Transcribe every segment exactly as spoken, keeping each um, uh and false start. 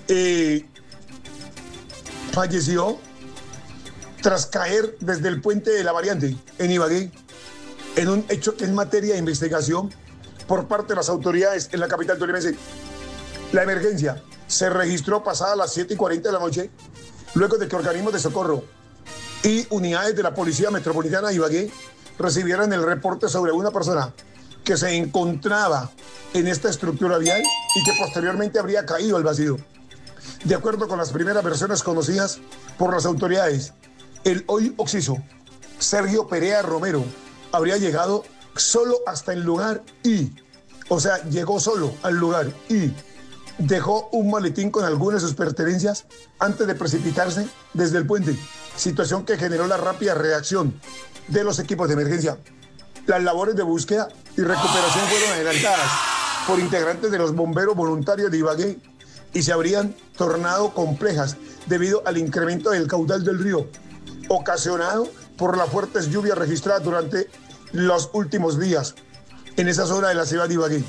eh, falleció tras caer desde el puente de la Variante en Ibagué, en un hecho que es materia de investigación por parte de las autoridades en la capital tolimense. La emergencia se registró pasada las siete y cuarenta de la noche, luego de que organismos de socorro y unidades de la Policía Metropolitana de Ibagué recibieran el reporte sobre una persona que se encontraba en esta estructura vial y que posteriormente habría caído al vacío. De acuerdo con las primeras versiones conocidas por las autoridades, el hoy occiso Sergio Perea Romero habría llegado solo hasta el lugar y, o sea, llegó solo al lugar y dejó un maletín con algunas de sus pertenencias antes de precipitarse desde el puente, situación que generó la rápida reacción de los equipos de emergencia. Las labores de búsqueda y recuperación fueron adelantadas por integrantes de los bomberos voluntarios de Ibagué y se habrían tornado complejas debido al incremento del caudal del río, ocasionado por las fuertes lluvias registradas durante los últimos días en esa zona de la ciudad de Ibagué.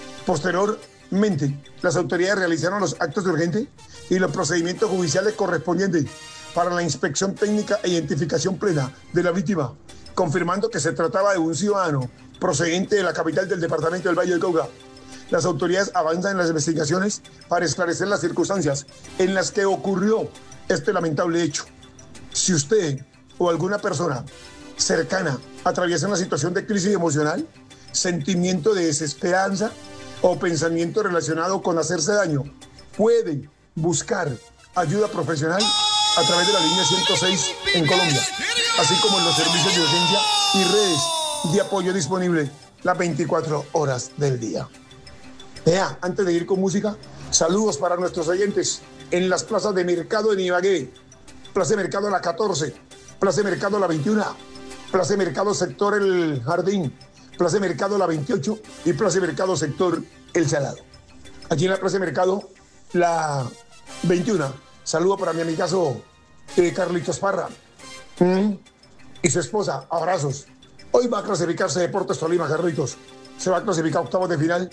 Posteriormente, las autoridades realizaron los actos de urgente y los procedimientos judiciales correspondientes para la inspección técnica e identificación plena de la víctima, confirmando que se trataba de un ciudadano procedente de la capital del departamento del Valle del Cauca. Las autoridades avanzan en las investigaciones para esclarecer las circunstancias en las que ocurrió este lamentable hecho. Si usted o alguna persona cercana atraviesa una situación de crisis emocional, sentimiento de desesperanza o pensamiento relacionado con hacerse daño, puede buscar ayuda profesional a través de la línea ciento seis en Colombia, así como en los servicios de urgencia y redes de apoyo disponibles las veinticuatro horas del día. Vea, antes de ir con música, saludos para nuestros oyentes en las plazas de mercado en Ibagué, Plaza de Mercado La catorce, Plaza de Mercado La veintiuno, Plaza de Mercado Sector El Jardín, Plaza de Mercado La veintiocho y Plaza de Mercado Sector El Salado. Aquí en la Plaza de Mercado La veintiuno, saludo para mi amigazo eh, Carlitos Parra ¿Mm? y su esposa, abrazos. Hoy va a clasificarse Deportes Tolima, Carlitos. Se va a clasificar octavos de final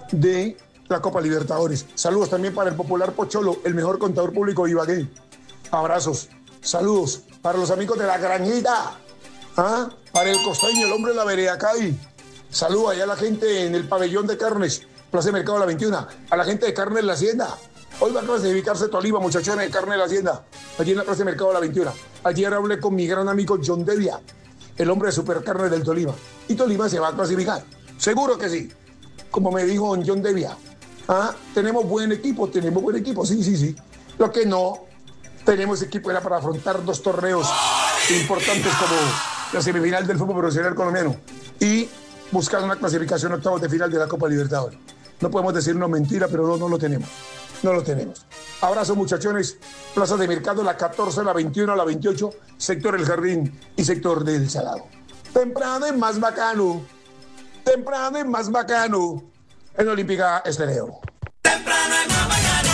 de la Copa Libertadores. Saludos también para el popular Pocholo, el mejor contador público de Ibagué. Abrazos, saludos para los amigos de La Granjita, ¿ah? Para el costeño, el hombre de la vereda Cadi. Saludos allá a la gente en el pabellón de carnes, Plaza de Mercado La veintiuno, a la gente de Carne en la Hacienda. Hoy va a clasificarse Tolima, muchachones de Carne en la Hacienda, allí en la Plaza de Mercado La veintiuno. Ayer hablé con mi gran amigo John Devia, el hombre de Supercarne del Tolima. Y Tolima se va a clasificar, seguro que sí. Como me dijo John Devia, ¿ah? Tenemos buen equipo, tenemos buen equipo, sí, sí, sí. Lo que no tenemos equipo era para afrontar dos torneos importantes como la semifinal del fútbol profesional colombiano y buscar una clasificación octavos de final de la Copa Libertadores. No podemos decirnos mentira, pero no, no lo tenemos. No lo tenemos. Abrazo, muchachones. Plaza de Mercado La catorce, La veintiuno, La veintiocho, Sector El Jardín y Sector del Salado. Temprano es más bacano. Temprano es más bacano. En Olímpica Estéreo. Temprano es más bacano.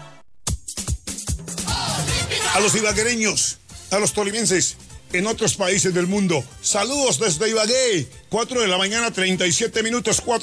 A los ibaguereños, a los tolimenses, en otros países del mundo. Saludos desde Ibagué. cuatro de la mañana, treinta y siete minutos, cuatro